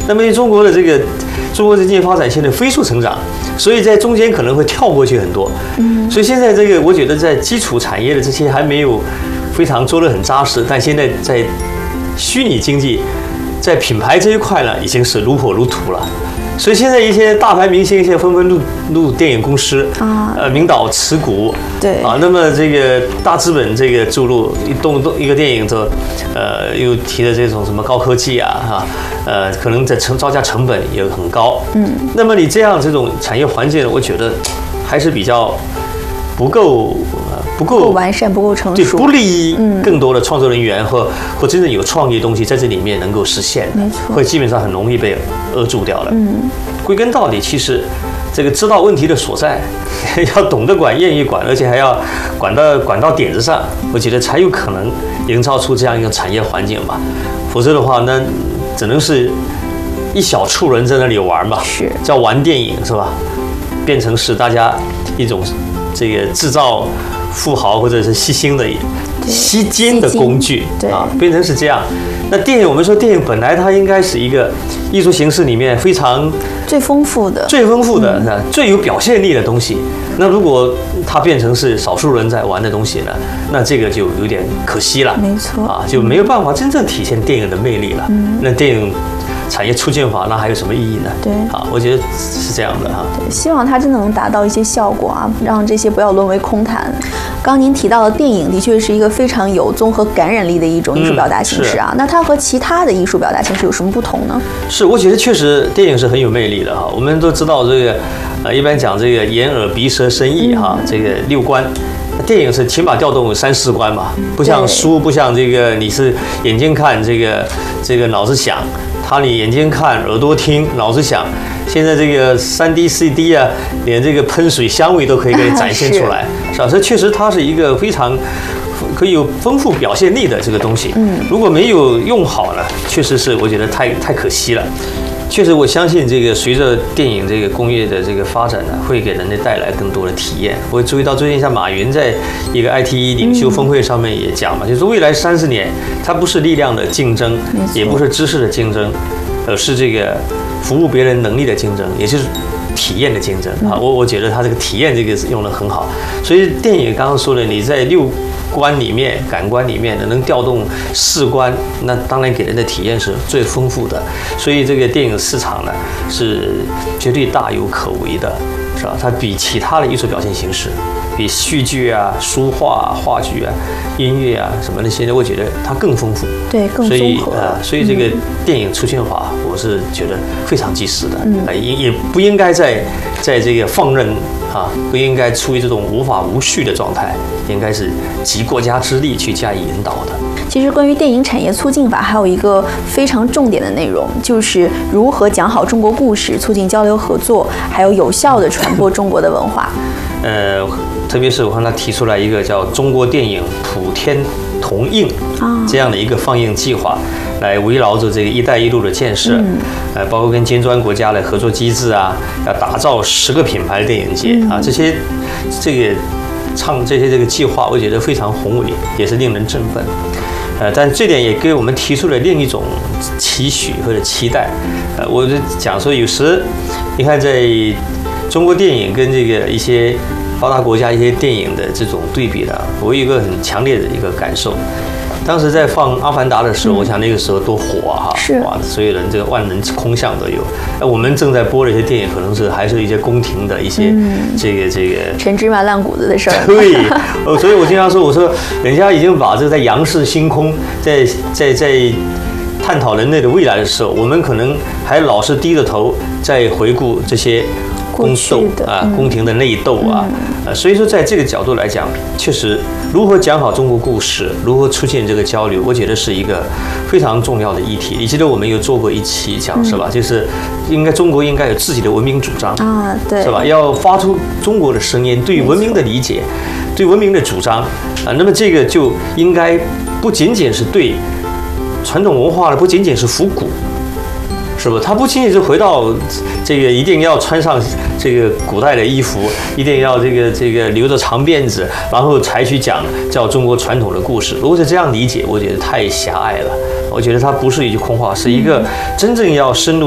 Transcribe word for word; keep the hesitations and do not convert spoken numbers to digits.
那么中国的这个中国的经济发展现在飞速成长，所以在中间可能会跳过去很多。嗯，所以现在这个我觉得在基础产业的这些还没有非常做得很扎实，但现在在虚拟经济，在品牌这一块呢，已经是如火如荼了。所以现在一些大牌明星现在纷纷入入电影公司啊，呃，名导持股， 对啊，那么这个大资本这个注入一动动一个电影的，呃，又提的这种什么高科技啊，哈，呃，可能在成造价成本也很高，嗯，那么你这样这种产业环境，我觉得还是比较不够。不够, 不够完善，不够成熟， 对，不利于更多的创作人员和、嗯、或真正有创意的东西在这里面能够实现， 没错， 会基本上很容易被扼住掉了。嗯，归根到底，其实这个知道问题的所在，要懂得管，愿意管，而且还要管到管到点子上，我觉得才有可能营造出这样一个产业环境吧。否则的话，那只能是一小撮人在那里玩嘛， 是叫玩电影是吧？变成是大家一种这个制造富豪或者是吸星的吸金的工具啊，变成是这样。那电影，我们说电影本来它应该是一个艺术形式里面非常最丰富的、 最丰富的、嗯、最有表现力的东西。那如果它变成是少数人在玩的东西呢，那这个就有点可惜了。 没错啊， 就没有办法真正体现电影的魅力了。嗯、那电影产业出现法，那还有什么意义呢？ 对， 啊，我觉得是这样的哈。 对，希望它真的能达到一些效果啊，让这些不要沦为空谈。刚刚您提到的电影，的确是一个非常有综合感染力的一种艺术表达形式啊。嗯、那它和其他的艺术表达形式有什么不同呢？ 是，我觉得确实电影是很有魅力的哈。我们都知道这个，呃，一般讲这个眼耳鼻舌身意哈，嗯、这个六官。电影是起码调动三四关嘛，不像书，不像这个你是眼睛看，这个这个脑子想。他你眼睛看，耳朵听，脑子想。现在这个三 D、四 D 啊，连这个喷水香味都可以给你展现出来，是吧？所以确实它是一个非常可以有丰富表现力的这个东西。嗯，如果没有用好呢，确实是我觉得太太可惜了。确实，我相信这个随着电影这个工业的这个发展呢，会给人类带来更多的体验。我注意到最近像马云在一个 I T 领袖峰会上面也讲嘛，就是未来三十年，它不是力量的竞争，也不是知识的竞争，而是这个服务别人能力的竞争，也就是体验的竞争啊。我我觉得它这个体验这个用得很好。所以电影刚刚说的，你在六官里面、感官里面能调动四官，那当然给人的体验是最丰富的。所以这个电影市场呢是绝对大有可为的，是吧？它比其他的艺术表现形式，比戏剧啊、书画、话剧啊、音乐啊什么那些，我觉得它更丰富， 对，更综合。 所以呃，所以这个电影出现法，我是觉得非常及时的，嗯，也也不应该在在这个放任。啊，不应该处于这种无法无序的状态，应该是集国家之力去加以引导的。 其实，关于电影产业促进法，还有一个非常重点的内容，就是如何讲好中国故事，促进交流合作，还有有效地传播中国的文化。 呃，特别是我看他提出来一个叫“中国电影普天同映”这样的一个放映计划。来围绕着这个“一带一路”的建设，嗯、呃，包括跟金砖国家的合作机制啊，要打造十个品牌的电影节、嗯、啊，这些这个唱这些这个计划，我觉得非常宏伟，也是令人振奋。呃，但这点也给我们提出了另一种期许或者期待。呃，我就讲说，有时你看，在中国电影跟这个一些发达国家一些电影的这种对比呢，我有一个很强烈的一个感受。当时在放《阿凡达》的时候，我想那个时候多火啊！ 是哇，所有人这个万人空巷都有。那我们正在播的一些电影，可能是还是一些宫廷的一些这个这个陈芝麻烂谷子的事儿。 对，所以我经常说，我说人家已经把这个在仰视星空，在在在探讨人类的未来的时候，我们可能还老是低着头在回顾这些。宫斗啊，宫廷的内斗啊，呃，所以说在这个角度来讲，确实如何讲好中国故事，如何出现这个交流，我觉得是一个非常重要的议题。你记得我们有做过一期讲是吧？就是应该中国应该有自己的文明主张啊，对， 是吧？要发出中国的声音，对文明的理解，对文明的主张啊。那么这个就应该不仅仅是对传统文化的，不仅仅是复古。是不？他不仅仅是回到这个一定要穿上这个古代的衣服，一定要这个这个留着长辫子，然后才去讲叫中国传统的故事。如果是这样理解，我觉得太狭隘了。我觉得它不是一句空话，是一个真正要深入。